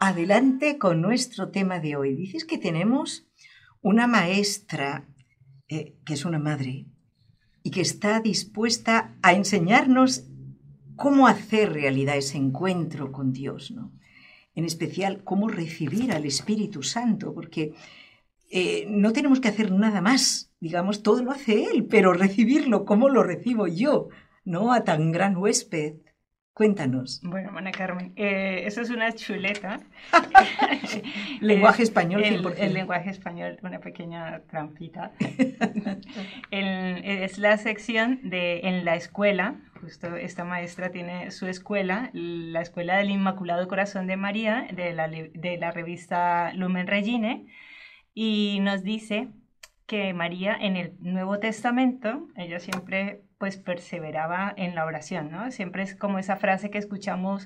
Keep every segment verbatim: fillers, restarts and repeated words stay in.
adelante con nuestro tema de hoy. Dices que tenemos una maestra eh, que es una madre y que está dispuesta a enseñarnos cómo hacer realidad ese encuentro con Dios, ¿no? En especial, cómo recibir al Espíritu Santo, porque eh, no tenemos que hacer nada más, digamos, todo lo hace Él, pero recibirlo, ¿cómo lo recibo yo, ¿no? A tan gran huésped. Cuéntanos. Bueno, Ana Carmen, eh, eso es una chuleta. Lenguaje español, cien por el, ciento. el lenguaje español, una pequeña trampita. el, es la sección de en la escuela. Justo esta maestra tiene su escuela, la Escuela del Inmaculado Corazón de María, de la, de la revista Lumen Regine, y nos dice que María en el Nuevo Testamento, ella siempre pues perseveraba en la oración, ¿no? Siempre es como esa frase que escuchamos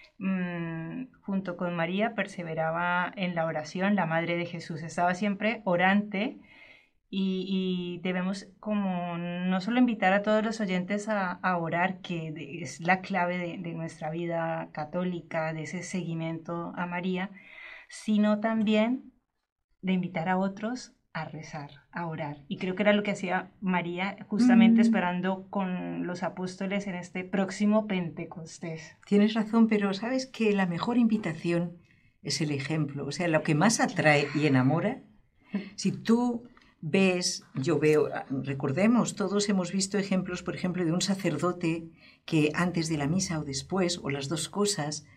mmm, junto con María, perseveraba en la oración, la Madre de Jesús, estaba siempre orante. Y, y debemos como no solo invitar a todos los oyentes a, a orar, que de, es la clave de, de nuestra vida católica, de ese seguimiento a María, sino también de invitar a otros a rezar, a orar. Y creo que era lo que hacía María justamente mm. esperando con los apóstoles en este próximo Pentecostés. Tienes razón, pero sabes que la mejor invitación es el ejemplo. O sea, lo que más atrae y enamora, si tú ves, yo veo, recordemos, todos hemos visto ejemplos, por ejemplo, de un sacerdote que antes de la misa o después, o las dos cosas,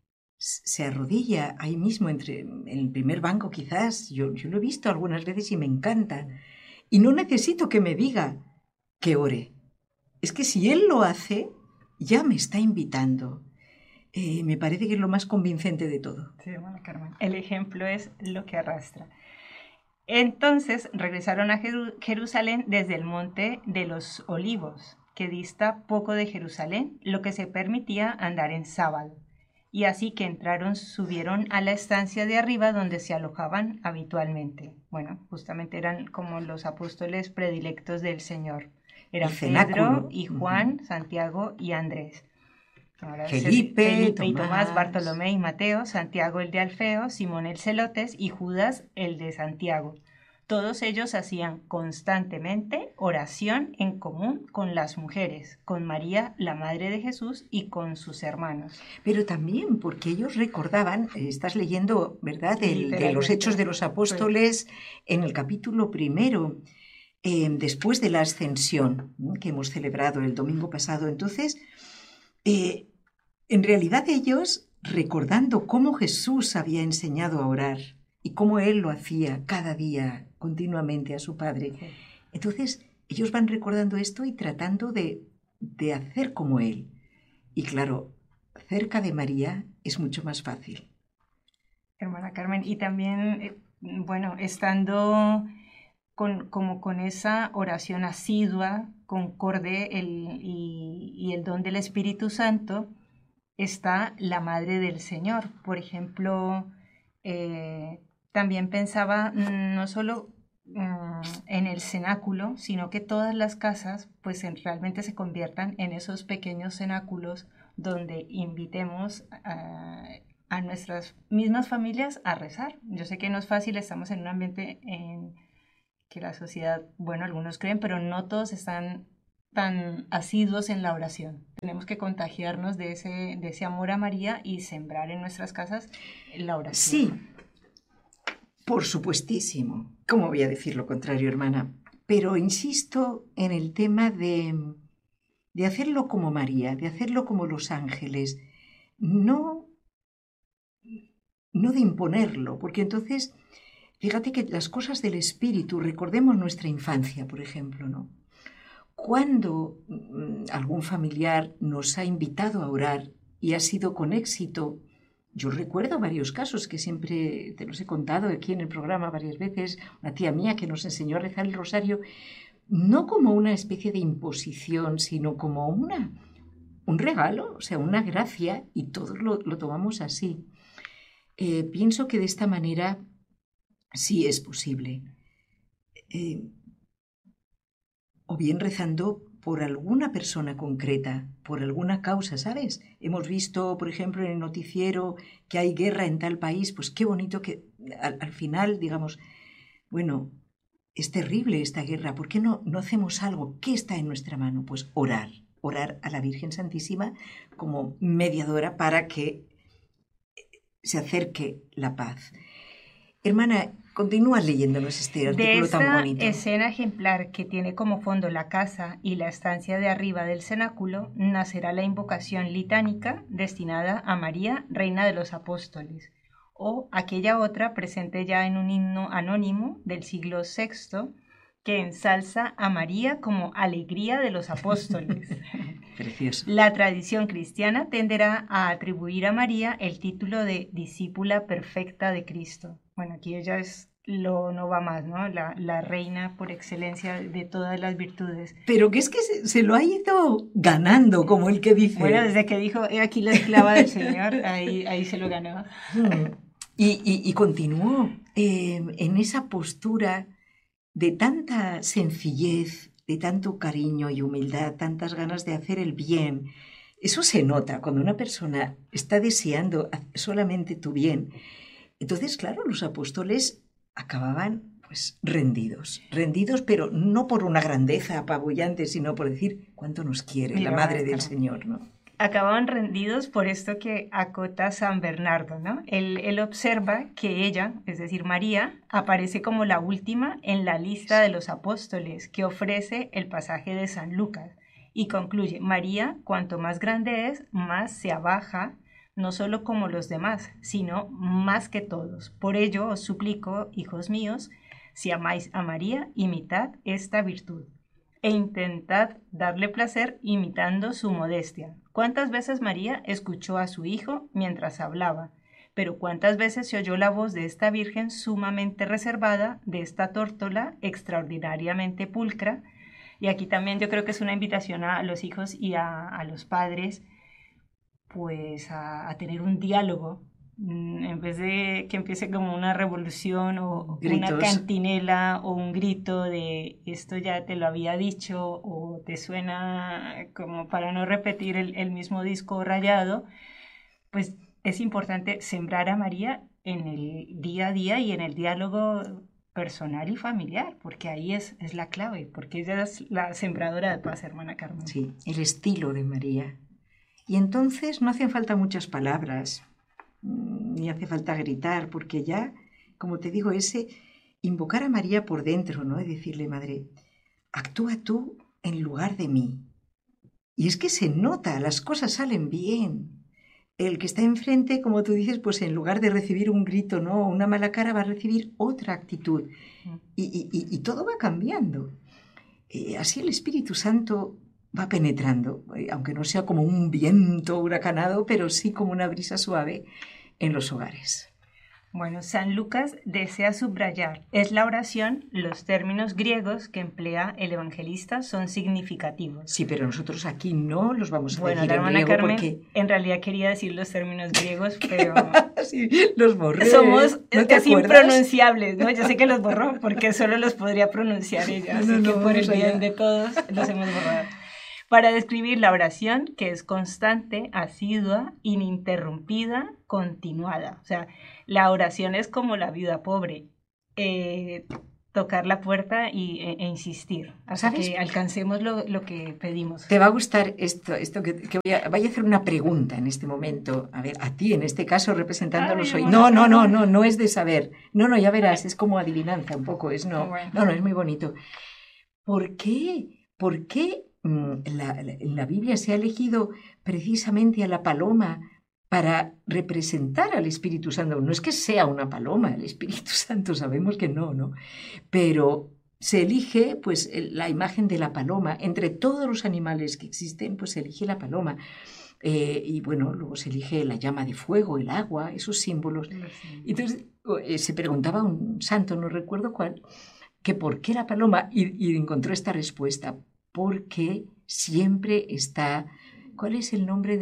se arrodilla ahí mismo, entre, en el primer banco quizás. Yo, yo lo he visto algunas veces y me encanta. Y no necesito que me diga que ore. Es que si él lo hace, ya me está invitando. Eh, me parece que es lo más convincente de todo. Sí, bueno, Carmen. El ejemplo es lo que arrastra. Entonces regresaron a Jerusalén desde el monte de los Olivos, que dista poco de Jerusalén, lo que se permitía andar en sábado. Y así que entraron, subieron a la estancia de arriba donde se alojaban habitualmente. Bueno, justamente eran como los apóstoles predilectos del Señor. Eran Pedro y Juan, uh-huh. Santiago y Andrés. Ahora, Felipe, Felipe y Tomás. Tomás, Bartolomé y Mateo, Santiago el de Alfeo, Simón el Celotes y Judas el de Santiago. Todos ellos hacían constantemente oración en común con las mujeres, con María, la Madre de Jesús, y con sus hermanos. Pero también porque ellos recordaban, estás leyendo, ¿verdad?, del, de los Hechos de los Apóstoles, sí. En el capítulo primero, eh, después de la Ascensión, ¿no?, que hemos celebrado el domingo pasado. Entonces, eh, en realidad ellos, recordando cómo Jesús había enseñado a orar y cómo Él lo hacía cada día continuamente a su Padre, sí. Entonces ellos van recordando esto y tratando de, de hacer como Él. Y claro, cerca de María es mucho más fácil. Hermana Carmen, y también, bueno, estando con, como con esa oración asidua, concorde el, y, y el don del Espíritu Santo, está la Madre del Señor. Por ejemplo, eh, también pensaba no solo um, en el cenáculo, sino que todas las casas pues en, realmente se conviertan en esos pequeños cenáculos donde invitemos a, a nuestras mismas familias a rezar. Yo sé que no es fácil, estamos en un ambiente en que la sociedad, bueno, algunos creen, pero no todos están tan asiduos en la oración. Tenemos que contagiarnos de ese, de ese amor a María y sembrar en nuestras casas la oración. Sí, por supuestísimo. ¿Cómo voy a decir lo contrario, hermana? Pero insisto en el tema de, de hacerlo como María, de hacerlo como los ángeles, no, no de imponerlo, porque entonces, fíjate que las cosas del espíritu, recordemos nuestra infancia, por ejemplo, ¿no? Cuando mmm, algún familiar nos ha invitado a orar y ha sido con éxito, yo recuerdo varios casos que siempre te los he contado aquí en el programa varias veces, una tía mía que nos enseñó a rezar el rosario, no como una especie de imposición, sino como una, un regalo, o sea, una gracia, y todos lo, lo tomamos así. Eh, pienso que de esta manera sí es posible. Eh, o bien rezando por alguna persona concreta, por alguna causa, ¿sabes? Hemos visto, por ejemplo, en el noticiero que hay guerra en tal país, pues qué bonito que al, al final, digamos, bueno, es terrible esta guerra, ¿por qué no, no hacemos algo? ¿Qué está en nuestra mano? Pues orar, orar a la Virgen Santísima como mediadora para que se acerque la paz. Hermana, continúa leyéndonos este artículo tan bonito. De esta escena ejemplar que tiene como fondo la casa y la estancia de arriba del cenáculo, nacerá la invocación litánica destinada a María, Reina de los Apóstoles, o aquella otra presente ya en un himno anónimo del siglo sexto que ensalza a María como alegría de los apóstoles. Precioso. La tradición cristiana tenderá a atribuir a María el título de discípula perfecta de Cristo. Bueno, aquí ella es lo no va más, ¿no? La, la reina por excelencia de todas las virtudes. Pero que es que se, se lo ha ido ganando, como el que dice. Bueno, desde que dijo, he aquí la esclava del Señor, ahí, ahí se lo ganó. Y, y, y continuó eh, en esa postura de tanta sencillez, de tanto cariño y humildad, tantas ganas de hacer el bien. Eso se nota cuando una persona está deseando solamente tu bien. Entonces, claro, los apóstoles acababan pues rendidos, rendidos, pero no por una grandeza apabullante, sino por decir cuánto nos quiere Mira, la Madre del claro. Señor, ¿no? Acababan rendidos por esto que acota San Bernardo, ¿no? Él, él observa que ella, es decir, María, aparece como la última en la lista de los apóstoles que ofrece el pasaje de San Lucas y concluye, María, cuanto más grande es, más se abaja, no solo como los demás, sino más que todos. Por ello os suplico, hijos míos, si amáis a María, imitad esta virtud e intentad darle placer imitando su modestia. ¿Cuántas veces María escuchó a su hijo mientras hablaba? Pero ¿cuántas veces se oyó la voz de esta virgen sumamente reservada, de esta tórtola extraordinariamente pulcra? Y aquí también yo creo que es una invitación a los hijos y a, a los padres, pues a, a tener un diálogo, en vez de que empiece como una revolución o Gritos. Una cantinela o un grito de esto ya te lo había dicho o te suena como para no repetir el, el mismo disco rayado, pues es importante sembrar a María en el día a día y en el diálogo personal y familiar, porque ahí es, es la clave, porque ella es la sembradora de paz, hermana Carmen. Sí, el estilo de María. Y entonces no hacen falta muchas palabras, ni hace falta gritar, porque ya, como te digo, ese invocar a María por dentro, ¿no? Y decirle, Madre, actúa tú en lugar de mí. Y es que se nota, las cosas salen bien. El que está enfrente, como tú dices, pues en lugar de recibir un grito, ¿no? Una mala cara, va a recibir otra actitud. Y, y, y todo va cambiando. Eh, así el Espíritu Santo va penetrando, aunque no sea como un viento huracanado, pero sí como una brisa suave en los hogares. Bueno, San Lucas desea subrayar, es la oración, los términos griegos que emplea el evangelista son significativos. Sí, pero nosotros aquí no los vamos a bueno, decir la hermana en griego Carmen porque... en realidad quería decir los términos griegos, pero... sí, los borré. Somos ¿No casi impronunciables, ¿no? Yo sé que los borró porque solo los podría pronunciar ella, así no, no, que por el bien de todos los hemos borrado. Para describir la oración que es constante, asidua, ininterrumpida, continuada. O sea, la oración es como la viuda pobre, eh, tocar la puerta y, e, e insistir hasta ¿Sabes? Que alcancemos lo, lo que pedimos. Te va a gustar esto, esto que, que voy, a, voy a hacer una pregunta en este momento, a ver, a ti en este caso representándolos hoy. No, no, no, no, no es de saber. No, no, ya verás, es como adivinanza un poco, es no, bueno. no, no, es muy bonito. ¿Por qué? ¿Por qué? La, la, la Biblia se ha elegido precisamente a la paloma para representar al Espíritu Santo. No es que sea una paloma el Espíritu Santo, sabemos que no, ¿no? Pero se elige pues la imagen de la paloma. Entre todos los animales que existen, pues se elige la paloma. Eh, y bueno, luego se elige la llama de fuego, el agua, esos símbolos. Entonces eh, se preguntaba un santo, no recuerdo cuál, que por qué la paloma, y, y encontró esta respuesta. Porque siempre está... ¿Cuál es el nombre del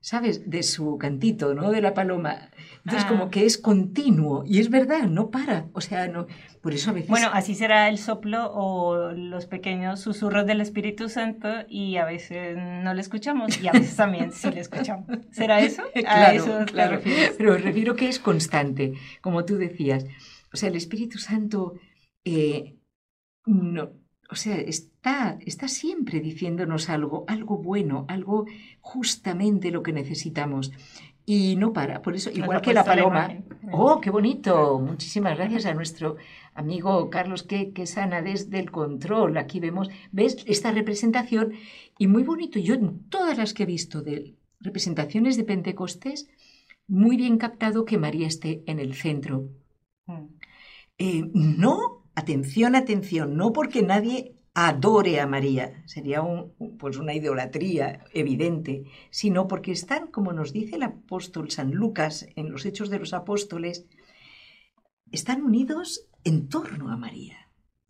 ¿sabes? De su cantito, ¿no? De la paloma. Entonces, Ah. como que es continuo. Y es verdad, no para. O sea, no... Por eso a veces... Bueno, así será el soplo o los pequeños susurros del Espíritu Santo y a veces no le escuchamos y a veces también sí le escuchamos. ¿Será eso? ¿A Claro, eso te claro. refieres? Pero me refiero que es constante, como tú decías. O sea, el Espíritu Santo... Eh, no, o sea, está, está siempre diciéndonos algo, algo bueno, algo justamente lo que necesitamos. Y no para, por eso, Nos igual ha que la puesto la paloma. imagen. ¡Oh, qué bonito! Muchísimas gracias a nuestro amigo Carlos que, que sana desde el control. Aquí vemos, ¿ves? Esta representación. Y muy bonito. Yo en todas las que he visto de representaciones de Pentecostés, muy bien captado que María esté en el centro. Mm. Eh, no, atención, atención, no porque nadie adore a María, sería un, pues una idolatría evidente, sino porque están, como nos dice el apóstol San Lucas en los Hechos de los Apóstoles, están unidos en torno a María.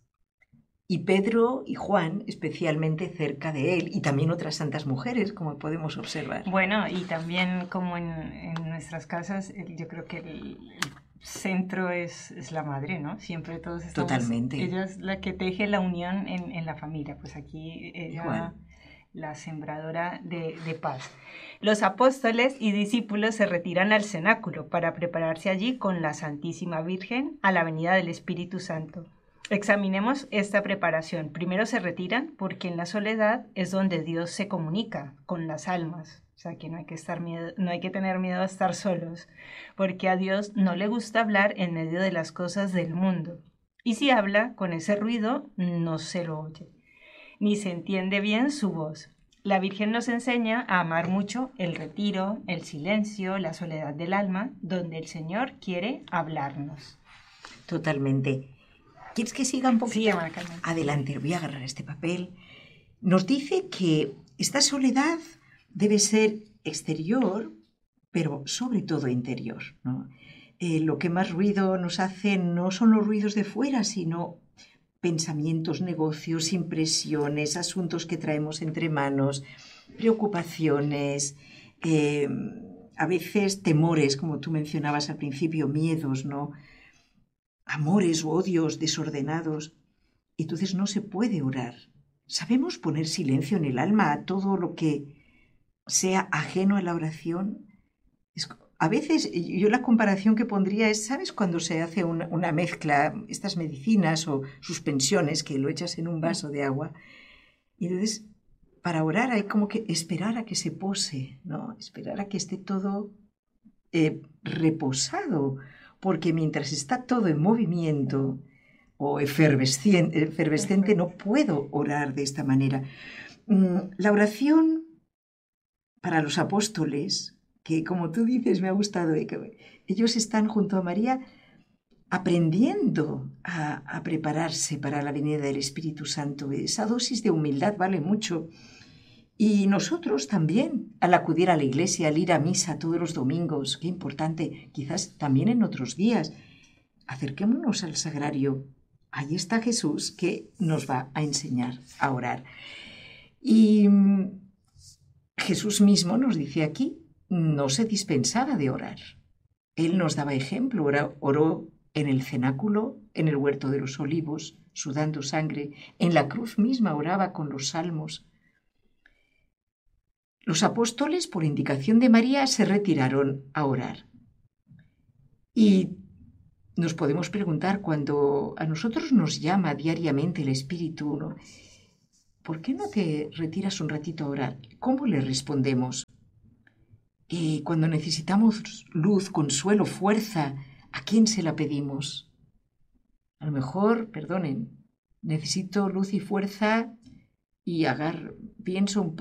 Y Pedro y Juan especialmente cerca de él, y también otras santas mujeres, como podemos observar. Bueno, y también como en, en nuestras casas, el- yo creo que el, el centro es, es la madre, ¿no? Siempre todos estamos... Totalmente. Ella es la que teje la unión en, en la familia, pues aquí ella, Igual. la sembradora de, de paz. Los apóstoles y discípulos se retiran al cenáculo para prepararse allí con la Santísima Virgen a la venida del Espíritu Santo. Examinemos esta preparación. Primero se retiran porque en la soledad es donde Dios se comunica con las almas. O sea que no hay que, estar miedo, no hay que tener miedo a estar solos, porque a Dios no le gusta hablar en medio de las cosas del mundo. Y si habla con ese ruido, no se lo oye, ni se entiende bien su voz. La Virgen nos enseña a amar mucho el retiro, el silencio, la soledad del alma, donde el Señor quiere hablarnos. Totalmente. ¿Quieres que siga un poquito? Sí, hermana Carmen. Adelante, voy a agarrar este papel. Nos dice que esta soledad debe ser exterior, pero sobre todo interior, ¿no? Eh, lo que más ruido nos hace no son los ruidos de fuera, sino pensamientos, negocios, impresiones, asuntos que traemos entre manos, preocupaciones, eh, a veces temores, como tú mencionabas al principio, miedos, ¿no? Amores o odios desordenados. Entonces no se puede orar. ¿Sabemos poner silencio en el alma a todo lo que sea ajeno a la oración? Es, a veces yo la comparación que pondría es, ¿sabes cuando se hace una, una mezcla, estas medicinas o suspensiones que lo echas en un vaso de agua? Y entonces para orar hay como que esperar a que se pose, ¿no? Esperar a que esté todo eh, reposado, porque mientras está todo en movimiento o efervescente, efervescente, no puedo orar de esta manera. La oración para los apóstoles, que como tú dices, me ha gustado, que ellos están junto a María aprendiendo a, a prepararse para la venida del Espíritu Santo. Esa dosis de humildad vale mucho. Y nosotros también, al acudir a la iglesia, al ir a misa todos los domingos, qué importante, quizás también en otros días, acerquémonos al sagrario. Ahí está Jesús que nos va a enseñar a orar. Y Jesús mismo nos dice aquí, no se dispensaba de orar. Él nos daba ejemplo, oró en el cenáculo, en el huerto de los olivos, sudando sangre, en la cruz misma oraba con los salmos. Los apóstoles, por indicación de María, se retiraron a orar. Y nos podemos preguntar, cuando a nosotros nos llama diariamente el Espíritu, ¿no? ¿Por qué no te retiras un ratito a orar? ¿Cómo le respondemos? Y cuando necesitamos luz, consuelo, fuerza, ¿a quién se la pedimos? A lo mejor, perdonen, necesito luz y fuerza y agar, pienso un